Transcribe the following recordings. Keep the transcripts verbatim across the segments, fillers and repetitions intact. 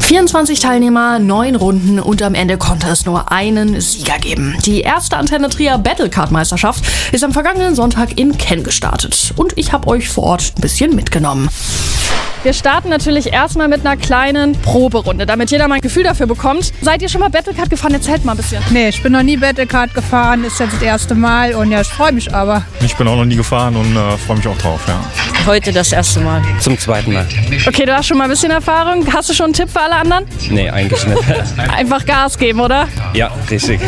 vierundzwanzig Teilnehmer, neun Runden und am Ende konnte es nur einen Sieger geben. Die erste Antenne Trier Battlecard-Meisterschaft ist am vergangenen Sonntag in Kenn gestartet. Und ich habe euch vor Ort ein bisschen mitgenommen. Wir starten natürlich erstmal mit einer kleinen Proberunde, damit jeder mal ein Gefühl dafür bekommt. Seid ihr schon mal Battlecard gefahren? Erzählt mal ein bisschen. Nee, ich bin noch nie Battlecard gefahren, ist jetzt das erste Mal und ja, ich freue mich aber. Ich bin auch noch nie gefahren und äh, freue mich auch drauf, ja. Heute das erste Mal. Zum zweiten Mal. Okay, du hast schon mal ein bisschen Erfahrung. Hast du schon einen Tipp für alle anderen? Nee, eigentlich nicht. Einfach Gas geben, oder? Ja, richtig.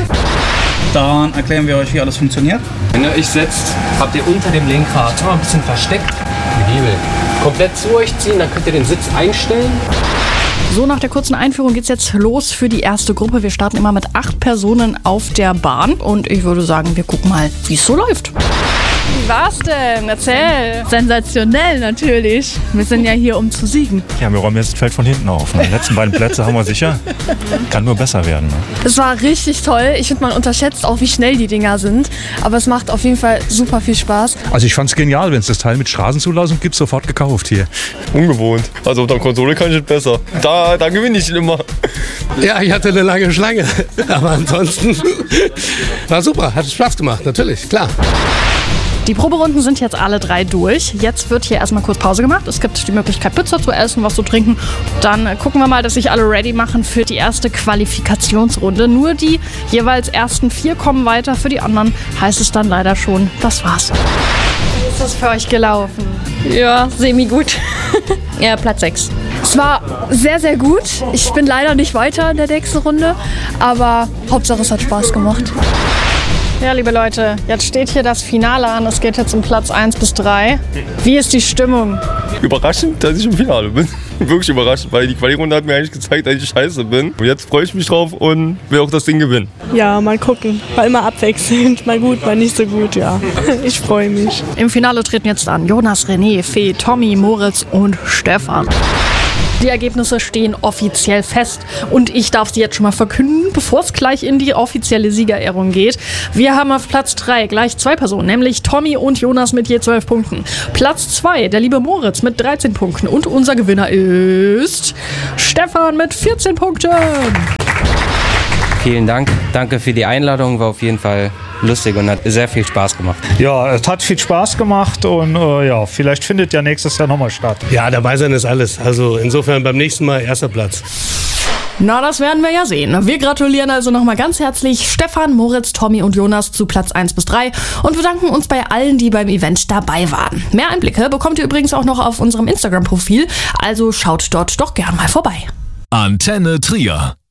Dann erklären wir euch, wie alles funktioniert. Wenn ihr euch setzt, habt ihr unter dem Lenkrad immer ein bisschen versteckt den Hebel komplett zu euch ziehen, dann könnt ihr den Sitz einstellen. So, nach der kurzen Einführung geht's jetzt los für die erste Gruppe. Wir starten immer mit acht Personen auf der Bahn und ich würde sagen, wir gucken mal, wie es so läuft. Wie war's denn? Erzähl. Sensationell natürlich. Wir sind ja hier, um zu siegen. Ja, wir räumen jetzt das Feld von hinten auf. Ne? Die letzten beiden Plätze haben wir sicher. Kann nur besser werden. Ne? Es war richtig toll. Ich finde, man unterschätzt auch, wie schnell die Dinger sind. Aber es macht auf jeden Fall super viel Spaß. Also ich fand's genial, wenn es das Teil mit Straßenzulassung gibt, sofort gekauft hier. Ungewohnt. Also auf der Konsole kann ich es besser. Da, da gewinne ich immer. Ja, ich hatte eine lange Schlange. Aber ansonsten war super. Hat Spaß gemacht, natürlich, klar. Die Proberunden sind jetzt alle drei durch. Jetzt wird hier erstmal kurz Pause gemacht. Es gibt die Möglichkeit, Pizza zu essen, was zu trinken. Dann gucken wir mal, dass sich alle ready machen für die erste Qualifikationsrunde. Nur die jeweils ersten vier kommen weiter. Für die anderen heißt es dann leider schon, das war's. Wie ist das für euch gelaufen? Ja, semi-gut. Ja, Platz sechs. Es war sehr, sehr gut. Ich bin leider nicht weiter in der nächsten Runde. Aber Hauptsache, es hat Spaß gemacht. Ja, liebe Leute, jetzt steht hier das Finale an. Es geht jetzt um Platz eins bis drei. Wie ist die Stimmung? Überraschend, dass ich im Finale bin. Wirklich überraschend, weil die Quali-Runde hat mir eigentlich gezeigt, dass ich scheiße bin. Und jetzt freue ich mich drauf und will auch das Ding gewinnen. Ja, mal gucken. War immer abwechselnd. Mal gut, mal nicht so gut, ja. Ich freue mich. Im Finale treten jetzt an Jonas, René, Fee, Tommy, Moritz und Stefan. Die Ergebnisse stehen offiziell fest und ich darf sie jetzt schon mal verkünden, bevor es gleich in die offizielle Siegerehrung geht. Wir haben auf Platz drei gleich zwei Personen, nämlich Tommy und Jonas mit je zwölf Punkten. Platz zwei, der liebe Moritz mit dreizehn Punkten und unser Gewinner ist Stefan mit vierzehn Punkten. Vielen Dank. Danke für die Einladung. War auf jeden Fall lustig und hat sehr viel Spaß gemacht. Ja, es hat viel Spaß gemacht und äh, ja, vielleicht findet ja nächstes Jahr nochmal statt. Ja, dabei sein ist alles. Also insofern beim nächsten Mal erster Platz. Na, das werden wir ja sehen. Wir gratulieren also nochmal ganz herzlich Stefan, Moritz, Tommy und Jonas zu Platz eins bis drei und bedanken uns bei allen, die beim Event dabei waren. Mehr Einblicke bekommt ihr übrigens auch noch auf unserem Instagram-Profil, also schaut dort doch gern mal vorbei. Antenne Trier.